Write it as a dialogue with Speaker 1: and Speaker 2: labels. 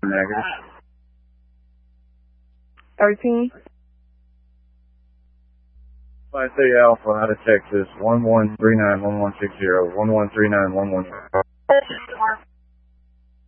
Speaker 1: Negative.
Speaker 2: 13.
Speaker 1: 53 Alpha out of Texas, 11391160, 11391160.